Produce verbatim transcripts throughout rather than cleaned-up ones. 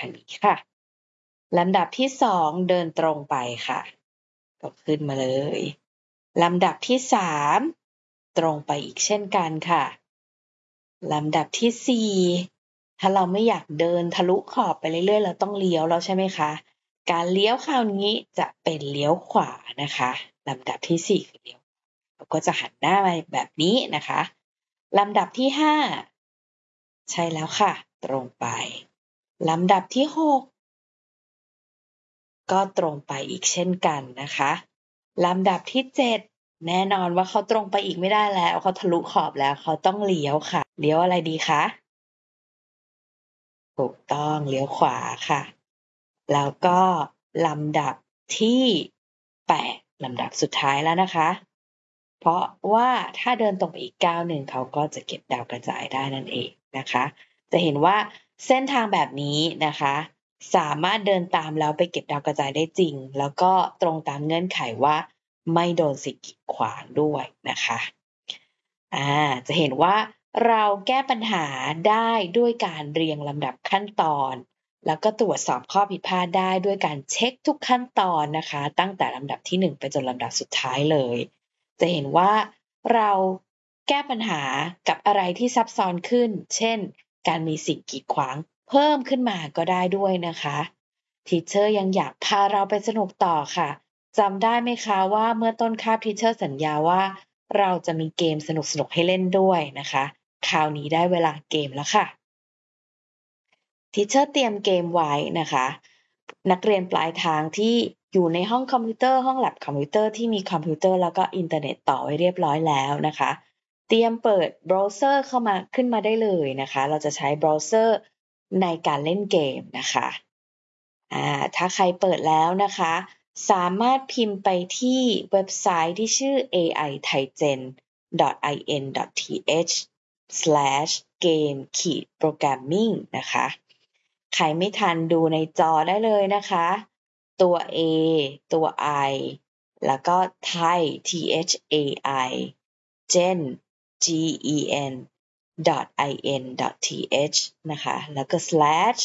างนี้ค่ะลำดับที่สองเดินตรงไปค่ะก็ขึ้นมาเลยลำดับที่สามตรงไปอีกเช่นกันค่ะลำดับที่สี่ถ้าเราไม่อยากเดินทะลุขอบไปเรื่อยๆเราต้องเลี้ยวแล้วใช่ไหมคะการเลี้ยวคราวนี้จะเป็นเลี้ยวขวานะคะลำดับที่สี่คือเลี้ยวเราก็จะหันหน้ามาแบบนี้นะคะลำดับที่ห้าใช่แล้วค่ะตรงไปลำดับที่หกก็ตรงไปอีกเช่นกันนะคะลำดับที่เจ็ดแน่นอนว่าเขาตรงไปอีกไม่ได้แล้วเขาทะลุขอบแล้วเขาต้องเลี้ยวค่ะเลี้ยวอะไรดีคะถูกต้องเลี้ยวขวาค่ะแล้วก็ลำดับที่แปดลำดับสุดท้ายแล้วนะคะเพราะว่าถ้าเดินตรงไปอีกก้าวหนึ่งเขาก็จะเก็บดาวกระจายได้นั่นเองนะคะจะเห็นว่าเส้นทางแบบนี้นะคะสามารถเดินตามแล้วไปเก็บดาวกระจายได้จริงแล้วก็ตรงตามเงื่อนไขว่าไม่โดนสิ่งกีดขวางด้วยนะคะอ่าจะเห็นว่าเราแก้ปัญหาได้ด้วยการเรียงลำดับขั้นตอนแล้วก็ตรวจสอบข้อผิดพลาดได้ด้วยการเช็คทุกขั้นตอนนะคะตั้งแต่ลำดับที่หนึ่งไปจนลำดับสุดท้ายเลยจะเห็นว่าเราแก้ปัญหากับอะไรที่ซับซ้อนขึ้นเช่นการมีสิ่งกีดขวางเพิ่มขึ้นมาก็ได้ด้วยนะคะทีเชอร์ยังอยากพาเราไปสนุกต่อค่ะจำได้ไหมคะว่าเมื่อต้นคาบทีเชอร์สัญญาว่าเราจะมีเกมสนุกๆให้เล่นด้วยนะคะคราวนี้ได้เวลาเกมแล้วค่ะทีเชอร์เตรียมเกมไว้นะคะนักเรียนปลายทางที่อยู่ในห้องคอมพิวเตอร์ห้องแลบคอมพิวเตอร์ที่มีคอมพิวเตอร์แล้วก็อินเทอร์เน็ตต่อไว้เรียบร้อยแล้วนะคะเตรียมเปิดเบราว์เซอร์เข้ามาขึ้นมาได้เลยนะคะเราจะใช้เบราว์เซอร์ในการเล่นเกมนะคะอ่าถ้าใครเปิดแล้วนะคะสามารถพิมพ์ไปที่เว็บไซต์ที่ชื่อ เอ ไอ ไทเจน ดอท ไอ เอ็น ดอท ที เอช สแลช เกม ขีด โปรแกรมมิ่ง นะคะใครไม่ทันดูในจอได้เลยนะคะตัว A ตัว I แล้วก็ Thai T H A I Gen G E N dot I N dot T H นะคะแล้วก็ slash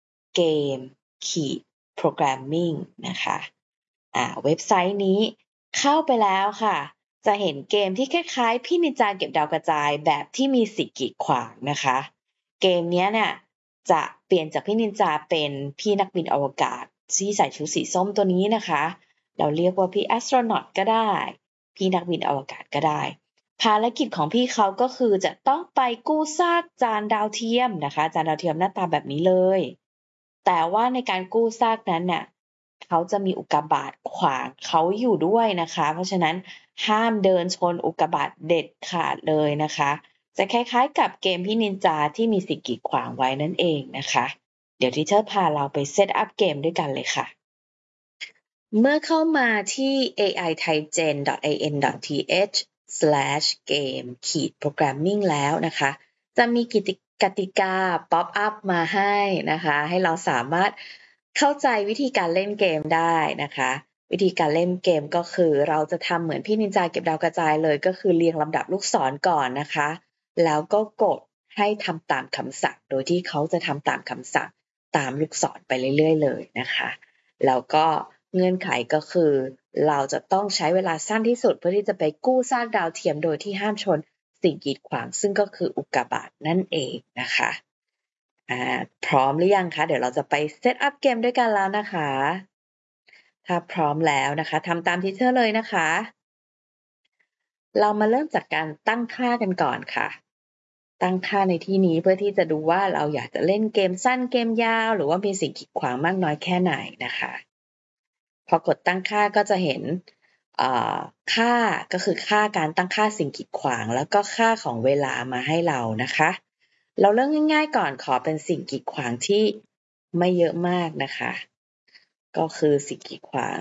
game ขีด programming นะคะอ่าเว็บไซต์นี้เข้าไปแล้วค่ะจะเห็นเกมที่คล้ายๆพี่นินจาเก็บดาวกระจายแบบที่มีสิ่งกีดขวางนะคะเกมนี้เนี่ยจะเปลี่ยนจากพี่นินจาเป็นพี่นักบินอวกาศที่ใส่ชุดสีส้มตัวนี้นะคะเราเรียกว่าพี่แอสโทรนอตก็ได้พี่นักบินอวกาศก็ได้ภารกิจของพี่เขาก็คือจะต้องไปกู้ซากจานดาวเทียมนะคะจานดาวเทียมหน้าตาแบบนี้เลยแต่ว่าในการกู้ซากนั้นน่ะเขาจะมีอุกกาบาตขวางเขาอยู่ด้วยนะคะเพราะฉะนั้นห้ามเดินชนอุกกาบาตเด็ดขาดเลยนะคะจะคล้ายๆกับเกมพี่นินจาที่มีสิ่งกีดขวางไว้นั่นเองนะคะเดี๋ยวทีเชอร์พาเราไปเซตอัพเกมด้วยกันเลยค่ะเมื่อเข้ามาที่ เอ ไอ ไทเจน ดอท ไอ เอ็น ดอท ที เอช สแลช เกม ขีด โปรแกรมมิ่ง แล้วนะคะจะมีกิจกติกาป๊อปอัพมาให้นะคะให้เราสามารถเข้าใจวิธีการเล่นเกมได้นะคะวิธีการเล่นเกมก็คือเราจะทำเหมือนพี่นินจาเก็บดาวกระจายเลยก็คือเรียงลำดับลูกศรก่อนนะคะแล้วก็กดให้ทำตามคำสั่งโดยที่เขาจะทำตามคำสั่งตามลูกศรไปเรื่อยๆเลยนะคะแล้วก็เงื่อนไขก็คือเราจะต้องใช้เวลาสั้นที่สุดเพื่อที่จะไปกู้ซากดาวเทียมโดยที่ห้ามชนสิ่งกีดขวางซึ่งก็คืออุกกาบาตนั่นเองนะคะอ่าพร้อมหรือยังคะเดี๋ยวเราจะไปเซตอัพเกมด้วยกันแล้วนะคะถ้าพร้อมแล้วนะคะทำตามทีเชอร์เลยนะคะเรามาเริ่มจากการตั้งค่ากันก่อนค่ะตั้งค่าในที่นี้เพื่อที่จะดูว่าเราอยากจะเล่นเกมสั้นเกมยาวหรือว่ามีสิ่งกีดขวางมากน้อยแค่ไหนนะคะพอกดตั้งค่าก็จะเห็นค่าก็คือค่าการตั้งค่าสิ่งกีดขวางแล้วก็ค่าของเวลามาให้เรานะคะเราเริ่มง่ายๆก่อนขอเป็นสิ่งกีดขวางที่ไม่เยอะมากนะคะก็คือสิ่งกีดขวาง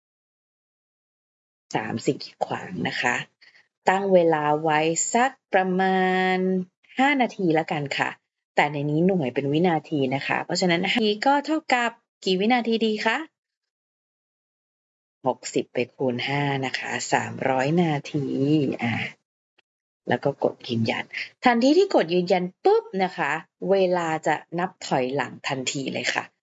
สามสิ่งกีดขวางนะคะตั้งเวลาไว้สักประมาณห้านาทีแล้วกันค่ะแต่ในนี้หน่วยเป็นวินาทีนะคะเพราะฉะนั้นนาทีก็เท่ากับกี่วินาทีดีคะหกสิบไปคูณห้านะคะสามร้อยนาทีอ่าแล้วก็กดยืนยันทันทีที่กดยืนยันปุ๊บนะคะเวลาจะนับถอยหลังทันทีเลยค่ะ